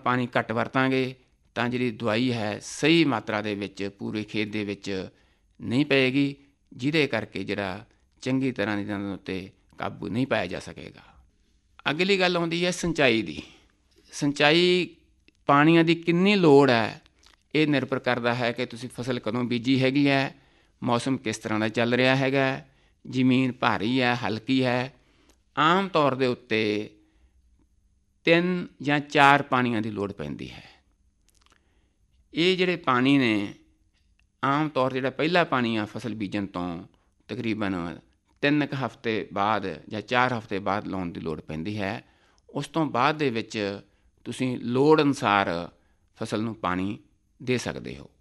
ਪਾਣੀ ਘੱਟ ਵਰਤਾਂਗੇ ਤਾਂ ਜਿਹੜੀ ਦਵਾਈ ਹੈ ਸਹੀ ਮਾਤਰਾ ਦੇ ਵਿੱਚ ਪੂਰੇ ਖੇਤ ਦੇ ਵਿੱਚ ਨਹੀਂ ਪਏਗੀ, ਜਿਹਦੇ ਕਰਕੇ ਜਿਹੜਾ ਚੰਗੀ ਤਰ੍ਹਾਂ ਇਹਨਾਂ ਦੇ ਉੱਤੇ ਕਾਬੂ ਨਹੀਂ ਪਾਇਆ ਜਾ ਸਕੇਗਾ। ਅਗਲੀ ਗੱਲ ਆਉਂਦੀ ਹੈ ਸਿੰਚਾਈ ਦੀ। ਸਿੰਚਾਈ ਪਾਣੀਆਂ ਦੀ ਕਿੰਨੀ ਲੋੜ ਹੈ ਇਹ ਨਿਰਭਰ ਕਰਦਾ ਹੈ ਕਿ ਤੁਸੀਂ ਫਸਲ ਕਦੋਂ ਬੀਜੀ ਹੈਗੀ ਹੈ, ਮੌਸਮ ਕਿਸ ਤਰ੍ਹਾਂ ਦਾ ਚੱਲ ਰਿਹਾ ਹੈਗਾ, ਜ਼ਮੀਨ ਭਾਰੀ ਹੈ ਹਲਕੀ ਹੈ। ਆਮ ਤੌਰ ਦੇ ਉੱਤੇ 3 ਜਾਂ 4 ਪਾਣੀਆਂ ਦੀ ਲੋੜ ਪੈਂਦੀ ਹੈ। ਇਹ ਜਿਹੜੇ ਪਾਣੀ ਨੇ ਆਮ ਤੌਰ ਜਿਹੜਾ ਪਹਿਲਾ ਪਾਣੀ ਆ ਫਸਲ ਬੀਜਣ ਤੋਂ ਤਕਰੀਬਨ 3 ਕੁ ਹਫ਼ਤੇ ਬਾਅਦ ਜਾਂ 4 ਹਫ਼ਤੇ ਬਾਅਦ ਲਾਉਣ ਦੀ ਲੋੜ ਪੈਂਦੀ ਹੈ। ਉਸ ਤੋਂ ਬਾਅਦ ਦੇ ਵਿੱਚ ਤੁਸੀਂ ਲੋੜ ਅਨੁਸਾਰ ਫਸਲ ਨੂੰ ਪਾਣੀ ਦੇ ਸਕਦੇ ਹੋ।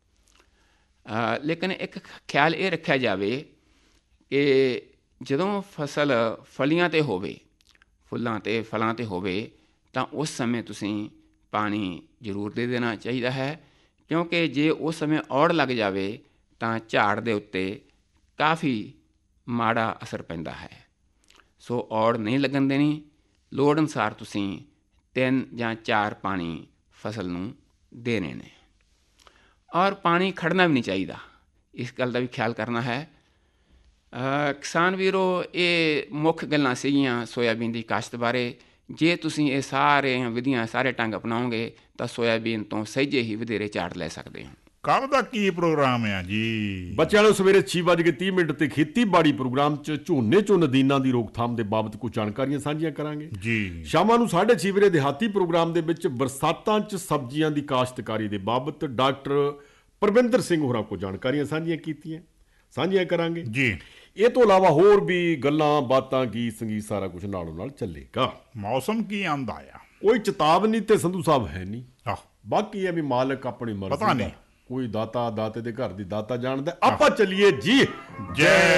ਲੇਕਿਨ ਇੱਕ ਖਿਆਲ ਇਹ ਰੱਖਿਆ ਜਾਵੇ ਕਿ ਜਦੋਂ ਫਸਲ ਫਲੀਆਂ 'ਤੇ ਹੋਵੇ, ਫੁੱਲਾਂ 'ਤੇ ਫਲਾਂ 'ਤੇ ਹੋਵੇ ਤਾਂ ਉਸ ਸਮੇਂ ਤੁਸੀਂ ਪਾਣੀ ਜ਼ਰੂਰ ਦੇ ਦੇਣਾ ਚਾਹੀਦਾ ਹੈ, ਕਿਉਂਕਿ ਜੇ ਉਸ ਸਮੇਂ ਔੜ ਲੱਗ ਜਾਵੇ ਤਾਂ ਝਾੜ ਦੇ ਉੱਤੇ ਕਾਫੀ ਮਾੜਾ ਅਸਰ ਪੈਂਦਾ ਹੈ। ਸੋ ਔੜ ਨਹੀਂ ਲੱਗਣ ਦੇਣੀ। ਲੋੜ ਅਨੁਸਾਰ ਤੁਸੀਂ 3 ਜਾਂ 4 ਪਾਣੀ ਫਸਲ ਨੂੰ ਦੇਣੇ ਨੇ। ਔਰ ਪਾਣੀ ਖੜਨਾ ਵੀ ਨਹੀਂ ਚਾਹੀਦਾ, ਇਸ ਗੱਲ ਦਾ ਵੀ ਖਿਆਲ ਕਰਨਾ ਹੈ। ਕਿਸਾਨ ਵੀਰੋ, ਇਹ ਮੁੱਖ ਗੱਲਾਂ ਸੀਗੀਆਂ ਸੋਇਆਬੀਨ ਦੀ ਕਾਸ਼ਤ ਬਾਰੇ। ਜੇ ਤੁਸੀਂ ਇਹ ਸਾਰੀਆਂ ਵਿਧੀਆਂ ਸਾਰੇ ਢੰਗ ਅਪਣਾਓਗੇ ਤਾਂ ਸੋਇਆਬੀਨ ਤੋਂ ਸਹਿਜੇ ਹੀ ਵਧੇਰੇ ਝਾੜ ਲੈ ਸਕਦੇ ਹੋ। ਕੱਲ੍ਹ ਦਾ ਕੀ ਪ੍ਰੋਗਰਾਮ ਆ ਜੀ? ਬੱਚਿਆਂ ਨੂੰ ਸਵੇਰੇ 6:30 ਤੇ ਖੇਤੀਬਾੜੀ ਪ੍ਰੋਗਰਾਮ 'ਚ ਝੋਨੇ 'ਚੋਂ ਨਦੀਨਾਂ ਦੀ ਰੋਕਥਾਮ ਦੇ ਬਾਬਤ ਕੁਝ ਜਾਣਕਾਰੀਆਂ ਸਾਂਝੀਆਂ ਕਰਾਂਗੇ ਜੀ। ਸ਼ਾਮਾਂ ਨੂੰ 6:30 ਵਜੇ ਦਿਹਾਤੀ ਪ੍ਰੋਗਰਾਮ ਦੇ ਵਿੱਚ ਬਰਸਾਤਾਂ 'ਚ ਸਬਜ਼ੀਆਂ ਦੀ ਕਾਸ਼ਤਕਾਰੀ ਦੇ ਬਾਬਤ ਡਾਕਟਰ ਪਰਵਿੰਦਰ ਸਿੰਘ ਹੋਰਾਂ ਕੋਲ ਜਾਣਕਾਰੀਆਂ ਸਾਂਝੀਆਂ ਕਰਾਂਗੇ ਜੀ। ਇਹ ਤੋਂ ਇਲਾਵਾ ਹੋਰ ਵੀ ਗੱਲਾਂ ਬਾਤਾਂ ਗੀਤ ਸੰਗੀਤ ਸਾਰਾ ਕੁਝ ਨਾਲੋਂ ਨਾਲ ਚੱਲੇਗਾ। ਮੌਸਮ ਕੀ ਆਂਦਾ ਆ? ਕੋਈ ਚੇਤਾਵਨੀ ਤੇ ਸੰਧੂ ਸਾਹਿਬ ਹੈ ਨਹੀਂ। ਆਹ, ਬਾਕੀ ਹੈ ਵੀ ਮਾਲਕ ਆਪਣੀ ਮਰਜ਼ੀ ਪਤਾ ਨਹੀਂ, ਕੋਈ ਦਾਤਾ ਦਾਤੇ ਦੇ ਘਰ ਦੀ ਦਾਤਾ ਜਾਣਦਾ। ਆਪਾਂ ਚੱਲੀਏ ਜੀ। ਜੈ